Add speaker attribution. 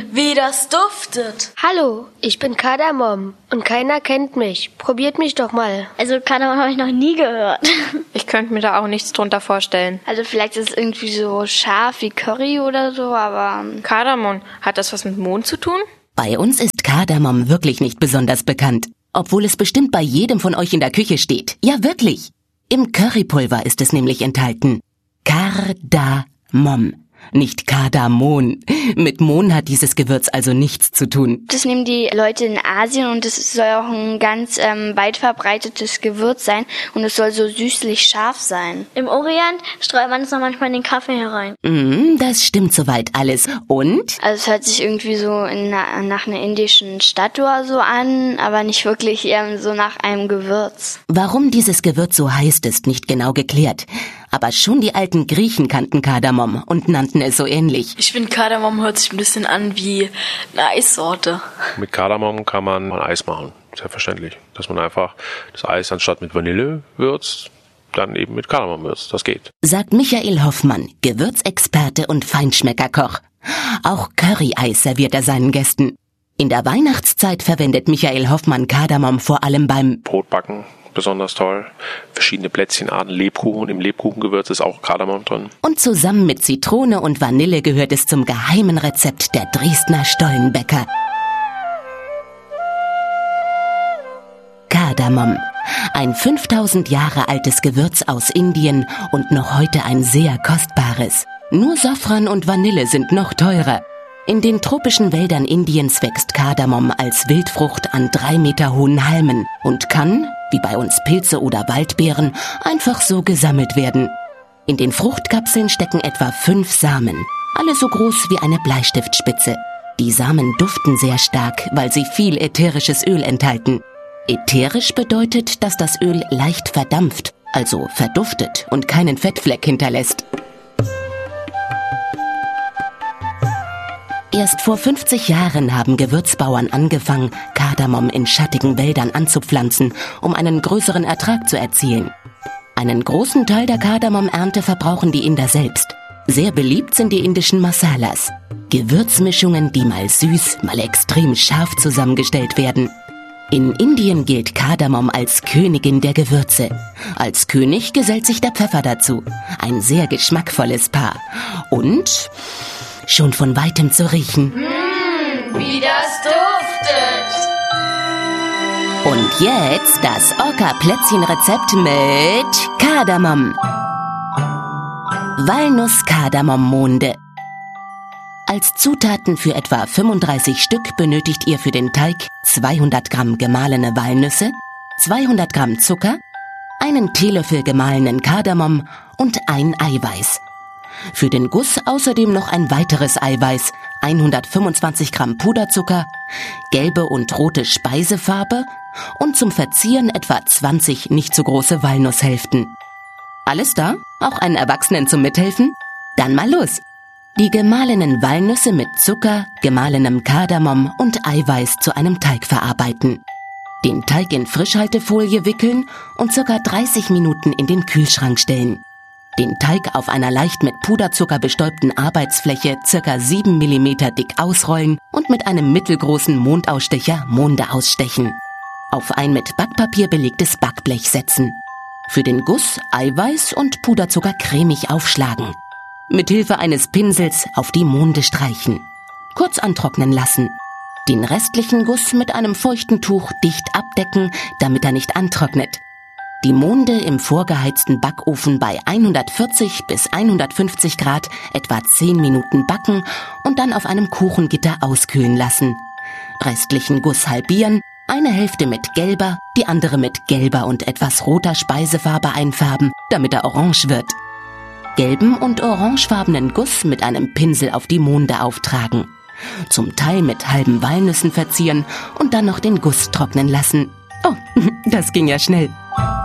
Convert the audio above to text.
Speaker 1: wie das duftet.
Speaker 2: Hallo, ich bin Kardamom und keiner kennt mich. Probiert mich doch mal.
Speaker 3: Also Kardamom habe ich noch nie gehört.
Speaker 4: Ich könnte mir da auch nichts drunter vorstellen.
Speaker 3: Also vielleicht ist es irgendwie so scharf wie Curry oder so, aber...
Speaker 4: Kardamom, hat das was mit Mohn zu tun?
Speaker 5: Bei uns ist Kardamom wirklich nicht besonders bekannt. Obwohl es bestimmt bei jedem von euch in der Küche steht. Ja, wirklich. Im Currypulver ist es nämlich enthalten. Kardamom, nicht Kardamom. Mit Mohn hat dieses Gewürz also nichts zu tun.
Speaker 3: Das nehmen die Leute in Asien und es soll auch ein ganz weit verbreitetes Gewürz sein und es soll so süßlich scharf sein. Im Orient streut man es noch manchmal in den Kaffee herein.
Speaker 5: Das stimmt soweit alles. Und?
Speaker 3: Also es hört sich irgendwie so nach einer indischen Stadt oder so an, aber nicht wirklich so nach einem Gewürz.
Speaker 5: Warum dieses Gewürz so heißt, ist nicht genau geklärt. Aber schon die alten Griechen kannten Kardamom und nannten es so ähnlich.
Speaker 1: Ich finde, Kardamom hört sich ein bisschen an wie eine Eissorte.
Speaker 6: Mit Kardamom kann man ein Eis machen, selbstverständlich. Dass man einfach das Eis anstatt mit Vanille würzt, dann eben mit Kardamom würzt. Das geht.
Speaker 5: Sagt Michael Hoffmann, Gewürzexperte und Feinschmeckerkoch. Auch Curry-Eis serviert er seinen Gästen. In der Weihnachtszeit verwendet Michael Hoffmann Kardamom vor allem beim
Speaker 6: Brotbacken. Besonders toll. Verschiedene Plätzchenarten, Lebkuchen. Im Lebkuchengewürz ist auch Kardamom drin.
Speaker 5: Und zusammen mit Zitrone und Vanille gehört es zum geheimen Rezept der Dresdner Stollenbäcker. Kardamom. Ein 5000 Jahre altes Gewürz aus Indien und noch heute ein sehr kostbares. Nur Safran und Vanille sind noch teurer. In den tropischen Wäldern Indiens wächst Kardamom als Wildfrucht an 3 Meter hohen Halmen und kann, wie bei uns Pilze oder Waldbeeren, einfach so gesammelt werden. In den Fruchtkapseln stecken etwa 5 Samen, alle so groß wie eine Bleistiftspitze. Die Samen duften sehr stark, weil sie viel ätherisches Öl enthalten. Ätherisch bedeutet, dass das Öl leicht verdampft, also verduftet und keinen Fettfleck hinterlässt. Erst vor 50 Jahren haben Gewürzbauern angefangen, Kardamom in schattigen Wäldern anzupflanzen, um einen größeren Ertrag zu erzielen. Einen großen Teil der Kardamom-Ernte verbrauchen die Inder selbst. Sehr beliebt sind die indischen Masalas, Gewürzmischungen, die mal süß, mal extrem scharf zusammengestellt werden. In Indien gilt Kardamom als Königin der Gewürze. Als König gesellt sich der Pfeffer dazu. Ein sehr geschmackvolles Paar. Und schon von weitem zu riechen.
Speaker 1: Wie das duftet!
Speaker 5: Und jetzt das Orca-Plätzchen-Rezept mit Kardamom. Walnuss-Kardamom-Monde. Als Zutaten für etwa 35 Stück benötigt ihr für den Teig 200 Gramm gemahlene Walnüsse, 200 Gramm Zucker, einen Teelöffel gemahlenen Kardamom und ein Eiweiß. Für den Guss außerdem noch ein weiteres Eiweiß, 125 Gramm Puderzucker, gelbe und rote Speisefarbe und zum Verzieren etwa 20 nicht so große Walnusshälften. Alles da? Auch einen Erwachsenen zum Mithelfen? Dann mal los! Die gemahlenen Walnüsse mit Zucker, gemahlenem Kardamom und Eiweiß zu einem Teig verarbeiten. Den Teig in Frischhaltefolie wickeln und ca. 30 Minuten in den Kühlschrank stellen. Den Teig auf einer leicht mit Puderzucker bestäubten Arbeitsfläche ca. 7 mm dick ausrollen und mit einem mittelgroßen Mondausstecher Monde ausstechen. Auf ein mit Backpapier belegtes Backblech setzen. Für den Guss Eiweiß und Puderzucker cremig aufschlagen. Mithilfe eines Pinsels auf die Monde streichen. Kurz antrocknen lassen. Den restlichen Guss mit einem feuchten Tuch dicht abdecken, damit er nicht antrocknet. Die Monde im vorgeheizten Backofen bei 140 bis 150 Grad etwa 10 Minuten backen und dann auf einem Kuchengitter auskühlen lassen. Restlichen Guss halbieren, eine Hälfte mit gelber, die andere mit gelber und etwas roter Speisefarbe einfärben, damit er orange wird. Gelben und orangefarbenen Guss mit einem Pinsel auf die Monde auftragen. Zum Teil mit halben Walnüssen verzieren und dann noch den Guss trocknen lassen. Oh, das ging ja schnell.